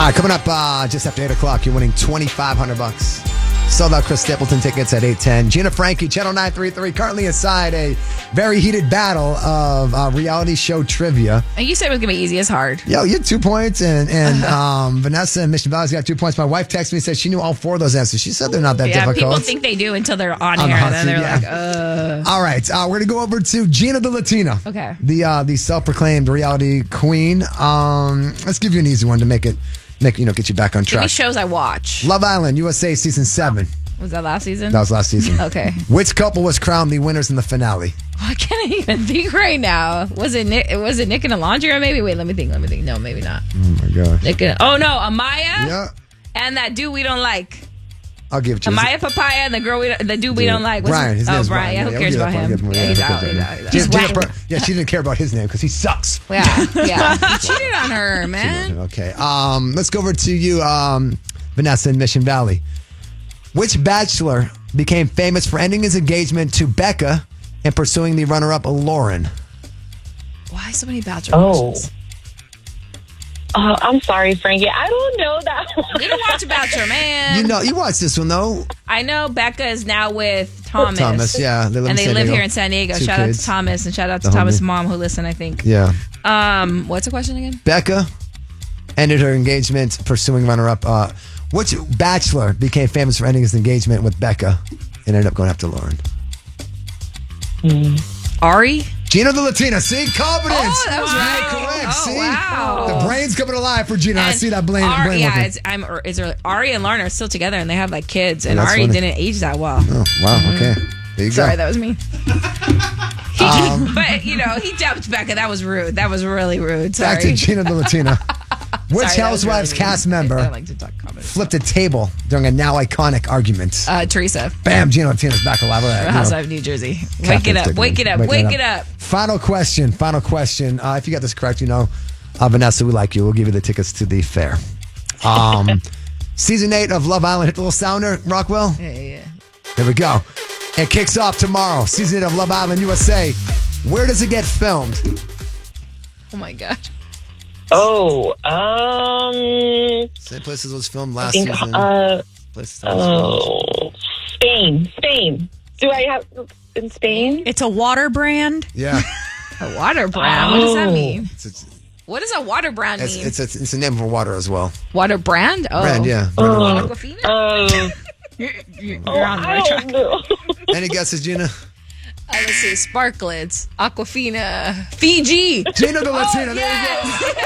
All right, coming up just after 8 o'clock, you're winning $2,500. Sold out Chris Stapleton tickets at 8:10. Gina Frankie, Channel 933, currently inside a very heated battle of reality show trivia. And you said it was going to be easy as hard. Yo, you had 2 points, and Vanessa and Mission Valley's got 2 points. My wife texted me and said she knew all 4 of those answers. She said they're not that difficult. People think they do until they're on here, and then they're like, All right, we're going to go over to Gina the Latina. Okay. The self-proclaimed reality queen. Let's give you an easy one to get you back on track. Give me shows I watch. Love Island, USA Season 7. Was that last season? That was last season. Okay. Which couple was crowned the winners in the finale? I can't even think right now. Was it Nick and Alondra? Maybe. Wait, let me think. No, maybe not. Oh my gosh. Amaya. Yeah. And that dude we don't like. I'll give it to you. Amaya Papaya and the dude we don't like. Brian. His name's Brian. Yeah, who cares about him? He's out. He's whack. Yeah, she didn't care about his name because he sucks. Yeah. He cheated on her, man. Okay. Let's go over to you, Vanessa in Mission Valley. Which bachelor became famous for ending his engagement to Becca and pursuing the runner-up Lauren? Why so many bachelor questions? I'm sorry, Frankie. I don't know that one. You don't watch Bachelor, man. You watched this one, though. I know Becca is now with Thomas. Thomas, yeah. They live here in San Diego. 2 Shout out kids. to Thomas and shout out to Thomas' mom who listened, I think. Yeah. What's the question again? Becca ended her engagement pursuing runner-up. Which bachelor became famous for ending his engagement with Becca and ended up going after Lauren? Ari? Gina the Latina. See? Confidence. Oh, that was right. Correct. Oh, See? wow. The brain's coming alive for Gina. I see that brain. Ari and Lauren are still together and they have like kids. And that's Ari funny. didn't age that well. Oh, wow. Okay. There you go. Sorry, that was me. But, he dumped Becca. That was rude. That was really rude. Sorry. Back to Gina the Latina. Which Sorry, that was Housewives really cast mean. member I like to talk comments. flipped a table during a now iconic argument? Teresa. Bam, Gina Latina's back alive. Housewives of New Jersey. Wake it up. Final question. If you got this correct, Vanessa, we like you. We'll give you the tickets to the fair. Season 8 of Love Island. Hit the little sounder, Rockwell. Yeah. There we go. It kicks off tomorrow. Season 8 of Love Island USA. Where does it get filmed? Oh my God. Same place as it was filmed last think, season. Spain. Do I have in Spain? It's a water brand. Yeah. A water brand? What does that mean? It's What does a water brand mean? it's a name for water as well. Water brand? Oh. Brand, yeah. Aquafina? You're on the right track. Any guesses, Gina? Let's see. Sparklets. Aquafina. Fiji. Gina the Latina. There you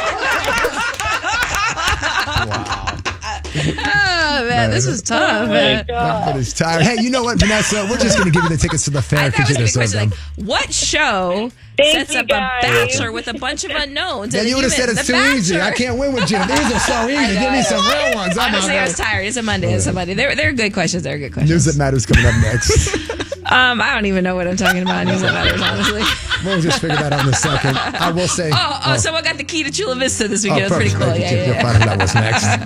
go. Wow. Oh, man. This was tough. Everybody's tired. Hey, you know what, Vanessa? We're just going to give you the tickets to the fair I thought because it you was going to deserve be them. question what show sets up guys. a bachelor with a bunch of unknowns? Then you would have said it's too easy. I can't win with Gina. These are so easy. Give me some real ones. Honestly, I was tired. It's a Monday. They're good questions. News That Matters coming up next. I don't even know what I'm talking about. News That Matters, honestly. We'll just figure that out in a second. I will say. Someone got the key to Chula Vista this weekend. That's pretty cool. You'll find out what's next.